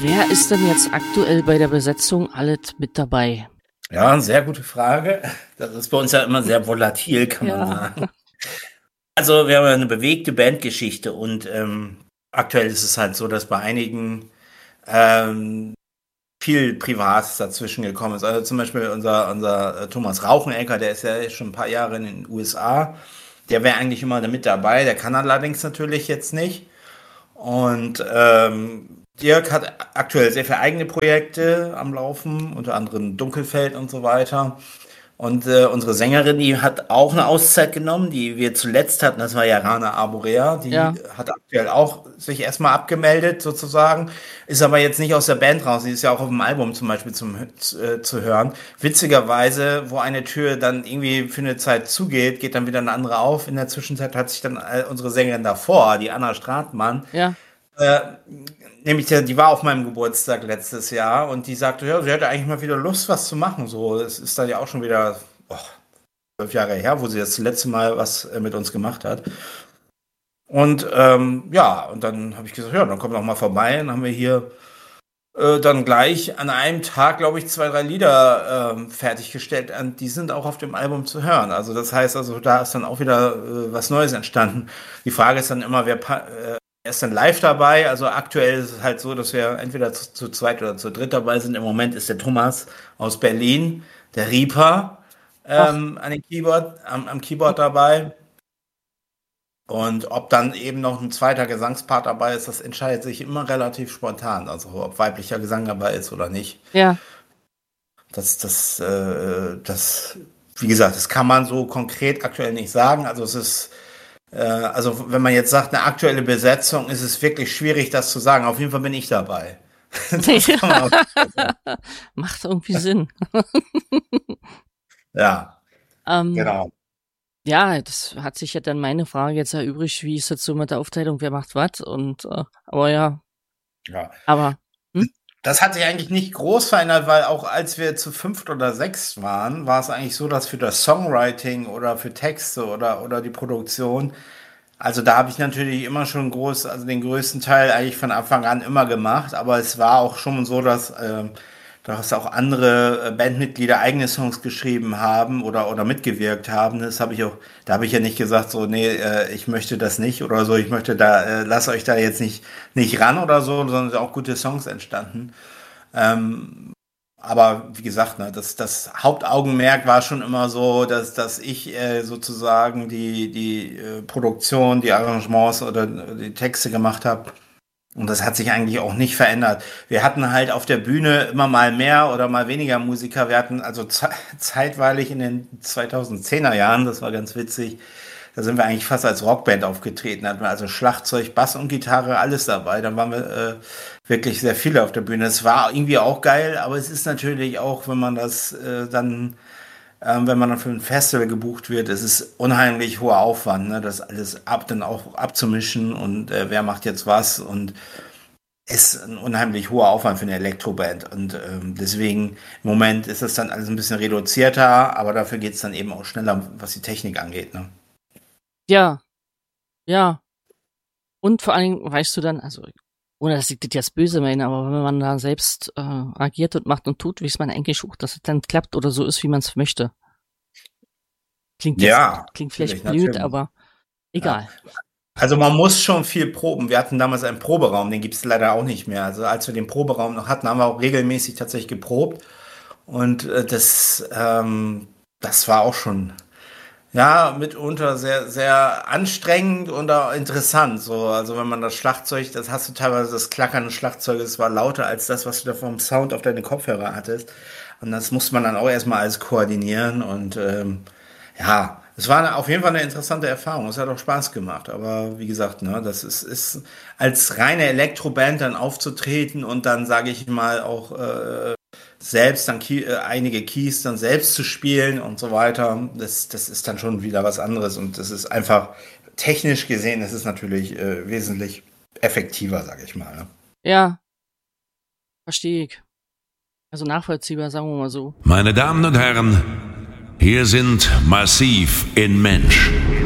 Wer ist denn jetzt aktuell bei der Besetzung alles mit dabei? Ja, eine sehr gute Frage. Das ist bei uns ja immer sehr volatil, kann man sagen. Also wir haben ja eine bewegte Bandgeschichte und aktuell ist es halt so, dass bei einigen viel Privates dazwischen gekommen ist. Also zum Beispiel unser Thomas Rauchenecker, der ist ja schon ein paar Jahre in den USA. Der wäre eigentlich immer mit dabei, der kann allerdings natürlich jetzt nicht. Und Dirk hat aktuell sehr viele eigene Projekte am Laufen, unter anderem Dunkelfeld und so weiter. Und unsere Sängerin, die hat auch eine Auszeit genommen, die wir zuletzt hatten, das war ja Rana Arborea, die hat aktuell auch sich erstmal abgemeldet sozusagen, ist aber jetzt nicht aus der Band raus, die ist ja auch auf dem Album zum Beispiel zu hören. Witzigerweise, wo eine Tür dann irgendwie für eine Zeit zugeht, geht dann wieder eine andere auf. In der Zwischenzeit hat sich dann unsere Sängerin davor, die Anna Stratmann, nämlich die war auf meinem Geburtstag letztes Jahr und die sagte, ja, sie hätte eigentlich mal wieder Lust, was zu machen. So, es ist dann ja auch schon wieder 12 Jahre her, wo sie das letzte Mal was mit uns gemacht hat. Und und dann habe ich gesagt, ja, dann komm doch mal vorbei. Dann haben wir hier dann gleich an einem Tag, glaube ich, 2, 3 Lieder fertiggestellt. Und die sind auch auf dem Album zu hören. Also das heißt, also da ist dann auch wieder was Neues entstanden. Die Frage ist dann immer, wer ist dann live dabei. Also aktuell ist es halt so, dass wir entweder zu zweit oder zu dritt dabei sind. Im Moment ist der Thomas aus Berlin, der Reaper, am Keyboard dabei. Und ob dann eben noch ein zweiter Gesangspart dabei ist, das entscheidet sich immer relativ spontan. Also ob weiblicher Gesang dabei ist oder nicht. Ja. Das, wie gesagt, das kann man so konkret aktuell nicht sagen. Also es ist also wenn man jetzt sagt, eine aktuelle Besetzung, ist es wirklich schwierig, das zu sagen. Auf jeden Fall bin ich dabei. Das kann man auch Macht irgendwie Sinn. Ja, genau. Ja, das hat sich ja dann meine Frage jetzt erübrigt, wie ist das so mit der Aufteilung, wer macht was? Und aber ja. Aber das hat sich eigentlich nicht groß verändert, weil auch als wir zu 5 oder 6 waren, war es eigentlich so, dass für das Songwriting oder für Texte oder die Produktion, also da habe ich natürlich immer schon den größten Teil eigentlich von Anfang an immer gemacht, aber es war auch schon so, dass auch andere Bandmitglieder eigene Songs geschrieben haben oder mitgewirkt haben. Da habe ich ja nicht gesagt, so, nee, ich möchte das nicht oder so, ich möchte lasst euch da jetzt nicht ran oder so, sondern sind auch gute Songs entstanden. Aber wie gesagt, ne, das Hauptaugenmerk war schon immer so, dass ich sozusagen die Produktion, die Arrangements oder die Texte gemacht habe. Und das hat sich eigentlich auch nicht verändert. Wir hatten halt auf der Bühne immer mal mehr oder mal weniger Musiker. Wir hatten also zeitweilig in den 2010er Jahren, das war ganz witzig, da sind wir eigentlich fast als Rockband aufgetreten. Da hatten wir also Schlagzeug, Bass und Gitarre, alles dabei. Dann waren wir wirklich sehr viele auf der Bühne. Es war irgendwie auch geil, aber es ist natürlich auch, wenn man das wenn man dann für ein Festival gebucht wird, es ist unheimlich hoher Aufwand, ne, das alles dann auch abzumischen und wer macht jetzt was und ist ein unheimlich hoher Aufwand für eine Elektroband und deswegen im Moment ist das dann alles ein bisschen reduzierter, aber dafür geht es dann eben auch schneller, was die Technik angeht, ne? Ja. Und vor allen Dingen weißt du dann, also ohne dass ich das jetzt böse meine, aber wenn man da selbst agiert und macht und tut, wie es man eigentlich auch, dass es dann klappt oder so ist, wie man es möchte. Klingt vielleicht blöd, natürlich. Aber egal. Ja. Also man muss schon viel proben. Wir hatten damals einen Proberaum, den gibt es leider auch nicht mehr. Also als wir den Proberaum noch hatten, haben wir auch regelmäßig tatsächlich geprobt. Und das war auch schon mitunter sehr, sehr anstrengend und auch interessant. So, also wenn man das Schlagzeug, das hast du teilweise das Klackern des Schlagzeuges war lauter als das, was du da vom Sound auf deine Kopfhörer hattest. Und das musste man dann auch erstmal alles koordinieren. Und es war auf jeden Fall eine interessante Erfahrung. Es hat auch Spaß gemacht. Aber wie gesagt, ne, das ist als reine Elektroband dann aufzutreten und dann, sage ich mal, auch selbst dann einige Keys dann selbst zu spielen und so weiter, das ist dann schon wieder was anderes und das ist einfach technisch gesehen, das ist natürlich wesentlich effektiver, sage ich mal. Ne? Ja, verstehe ich. Also nachvollziehbar, sagen wir mal so. Meine Damen und Herren, hier sind Massiv in Mensch.